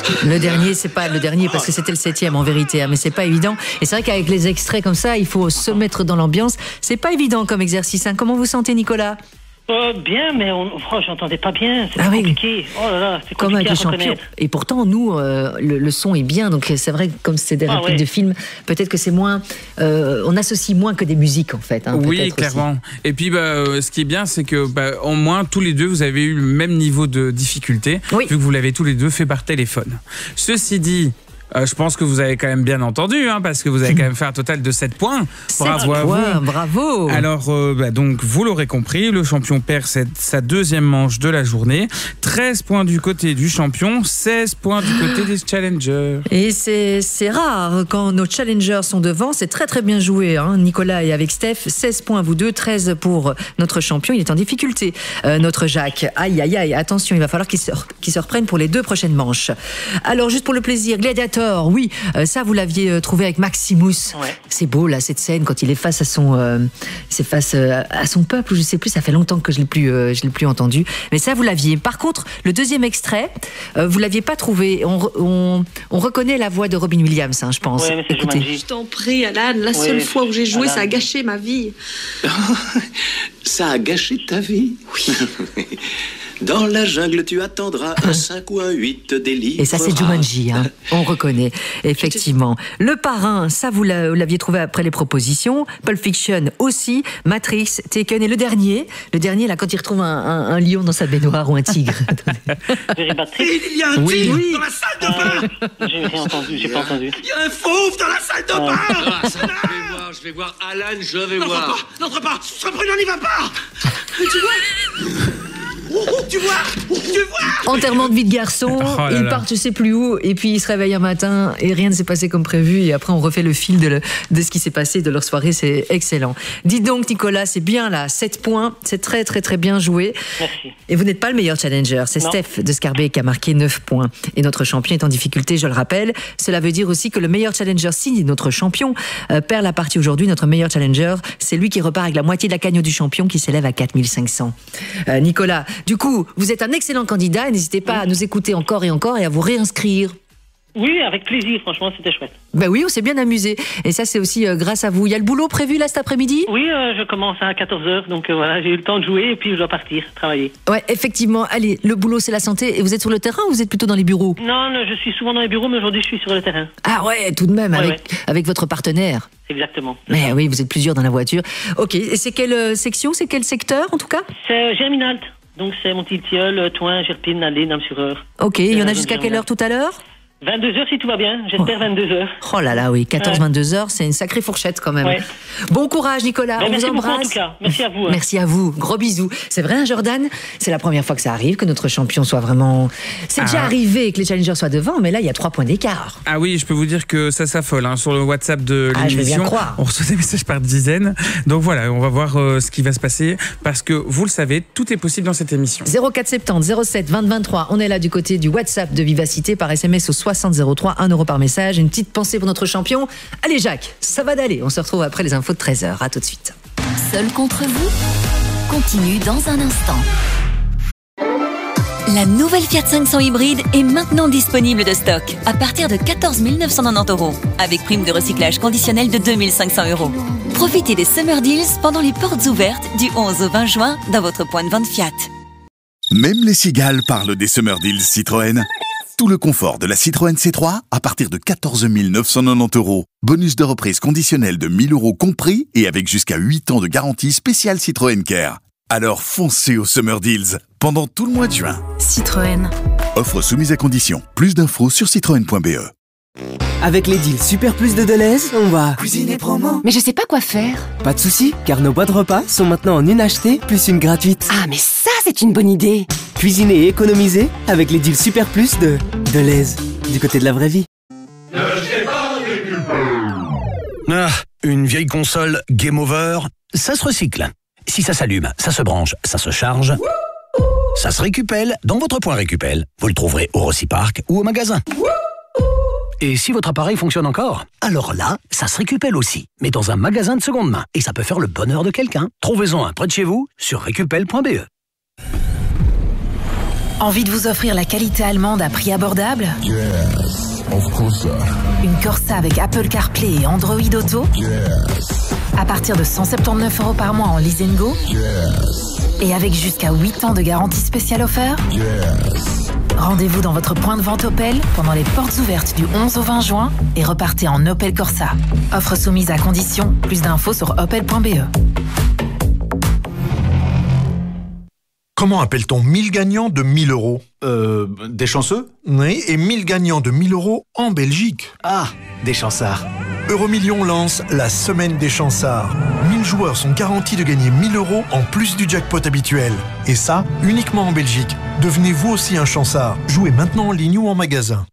Le dernier, c'est pas le dernier parce que c'était le 7e en vérité, hein, mais c'est pas évident. Et c'est vrai qu'avec les extraits comme ça, il faut se mettre dans l'ambiance. C'est pas évident comme exercice. Hein. Comment vous sentez, Nicolas ? Bien, mais j'entendais pas bien. C'est compliqué. Oh là là, c'est comme compliqué avec les champions. Et pourtant, nous, le son est bien. Donc c'est vrai que comme c'est des répliques de films, peut-être que c'est moins. On associe moins que des musiques en fait. Hein, oui, clairement. Aussi. Et puis, ce qui est bien, c'est que au moins tous les deux, vous avez eu le même niveau de difficulté, vu que vous l'avez tous les deux fait par téléphone. Ceci dit. Je pense que vous avez quand même bien entendu, hein, parce que vous avez quand même fait un total de 7 points. Bravo à vous. Bravo. Alors, donc, vous l'aurez compris, le champion perd sa deuxième manche de la journée. 13 points du côté du champion, 16 points du côté des challengers. Et c'est rare quand nos challengers sont devant. C'est très très bien joué, hein, Nicolas et avec Steph. 16 points, vous deux, 13 pour notre champion. Il est en difficulté, notre Jacques. Aïe, aïe, aïe, attention, il va falloir qu'il se reprenne pour les 2 prochaines manches. Alors, juste pour le plaisir, Gladiator. Oui, ça vous l'aviez trouvé avec Maximus. Ouais. C'est beau là cette scène quand il est face à son, à son peuple. Je sais plus, ça fait longtemps que je l'ai plus entendu. Mais ça vous l'aviez. Par contre, le deuxième extrait, vous l'aviez pas trouvé. On reconnaît la voix de Robin Williams, hein, je pense. Ouais, mais c'est Jumanji. Je t'en prie, Alan. La seule fois où j'ai joué, Alan, ça a gâché ma vie. Ça a gâché ta vie. Oui. Dans la jungle, tu attendras un 5 ou un 8 des livres. Et ça, c'est Jumanji, hein. On reconnaît, effectivement. Le Parrain, ça, vous l'aviez trouvé après les propositions. Pulp Fiction aussi. Matrix, Taken. Et le dernier, là, quand il retrouve un lion dans sa baignoire ou un tigre. Il y a un tigre dans la salle de bain. J'ai rien entendu, j'ai pas entendu. Il y a un fauve dans la salle de bain. Je vais voir. Alan, je vais voir. N'entre pas. Bruno n'y va pas. Tu vois. Tu vois. Enterrement de vie de garçon, ils partent je sais plus où, et puis ils se réveillent un matin et rien ne s'est passé comme prévu, et après on refait le fil de ce qui s'est passé de leur soirée. C'est excellent. Dites donc Nicolas, c'est bien là, 7 points, c'est très très très bien joué. Merci. Et vous n'êtes pas le meilleur challenger, c'est Steph de Scarbeck qui a marqué 9 points. Et notre champion est en difficulté, je le rappelle. Cela veut dire aussi que le meilleur challenger, si notre champion perd la partie aujourd'hui, notre meilleur challenger, c'est lui qui repart avec la moitié de la cagnotte du champion qui s'élève à 4500. Nicolas, du coup, vous êtes un excellent candidat et n'hésitez pas à nous écouter encore et encore et à vous réinscrire. Oui, avec plaisir, franchement, c'était chouette. Ben oui, on s'est bien amusé. Et ça, c'est aussi grâce à vous. Il y a le boulot prévu là cet après-midi ? Oui, je commence à 14h, donc voilà, j'ai eu le temps de jouer et puis je dois partir, travailler. Ouais, effectivement. Allez, le boulot, c'est la santé. Et vous êtes sur le terrain ou vous êtes plutôt dans les bureaux ? Non, je suis souvent dans les bureaux, mais aujourd'hui, je suis sur le terrain. Ah ouais, tout de même, avec votre partenaire. Exactement. Mais oui, vous êtes plusieurs dans la voiture. Ok, et c'est quelle section, c'est quel secteur en tout cas ? C'est Germinal. Donc c'est Montiel, Toin, Gerpine, Nalé, Nam-sur-Eure. Ok, il y en a jusqu'à quelle heure tout à l'heure ? 22h si tout va bien, j'espère 22h. Oh là là, oui, 14-22h, c'est une sacrée fourchette quand même. Ouais. Bon courage Nicolas, on vous embrasse. En tout cas. Merci à vous. Merci à vous, gros bisous. C'est vrai, Jordan, c'est la première fois que ça arrive, que notre champion soit vraiment... C'est déjà arrivé que les challengers soient devant, mais là, il y a 3 points d'écart. Ah oui, je peux vous dire que ça s'affole. Hein. Sur le WhatsApp de l'émission, je vais bien croire. On reçoit des messages par dizaines. Donc voilà, on va voir ce qui va se passer, parce que vous le savez, tout est possible dans cette émission. 0470 07 20 23, on est là du côté du WhatsApp de Vivacité par SMS au 60 03, 1 € par message. Une petite pensée pour notre champion. Allez Jacques, ça va d'aller. On se retrouve après les infos de 13h. À tout de suite. Seul contre vous continue dans un instant. La nouvelle Fiat 500 hybride est maintenant disponible de stock à partir de 14 990 €, avec prime de recyclage conditionnelle de 2 500 €. Profitez des Summer Deals pendant les portes ouvertes du 11 au 20 juin dans votre point de vente Fiat. Même les cigales parlent des Summer Deals Citroën. Tout le confort de la Citroën C3 à partir de 14 990 €. Bonus de reprise conditionnel de 1 000 € compris et avec jusqu'à 8 ans de garantie spéciale Citroën Care. Alors foncez aux Summer Deals pendant tout le mois de juin. Citroën. Offre soumise à condition. Plus d'infos sur citroën.be. Avec les deals Super Plus de Deleuze, on va cuisiner promo. Mais je sais pas quoi faire. Pas de soucis, car nos boîtes repas sont maintenant en une achetée plus une gratuite. Ah mais ça c'est une bonne idée. Cuisiner et économiser avec les deals Super Plus de Deleuze, du côté de la vraie vie. Ah, une vieille console Game Over, ça se recycle. Si ça s'allume, ça se branche, ça se charge, ça se récupère dans votre point récupère. Vous le trouverez au Recipark ou au magasin. Et si votre appareil fonctionne encore, alors là, ça se récupère aussi, mais dans un magasin de seconde main. Et ça peut faire le bonheur de quelqu'un. Trouvez-en un près de chez vous sur récupel.be. Envie de vous offrir la qualité allemande à prix abordable? Yes, of course. Une Corsa avec Apple CarPlay et Android Auto? Yes. À partir de 179 € par mois en lease & go? Yes. Et avec jusqu'à 8 ans de garantie spéciale offerte? Yes. Rendez-vous dans votre point de vente Opel pendant les portes ouvertes du 11 au 20 juin et repartez en Opel Corsa. Offre soumise à condition. Plus d'infos sur opel.be. Comment appelle-t-on 1000 gagnants de 1000 €? Des chanceux? Oui, et 1000 gagnants de 1000 € en Belgique. Ah, des chansards. Euromillions lance la semaine des chansards. 1000 joueurs sont garantis de gagner 1000 € en plus du jackpot habituel. Et ça, uniquement en Belgique. Devenez vous aussi un chansard. Jouez maintenant en ligne ou en magasin.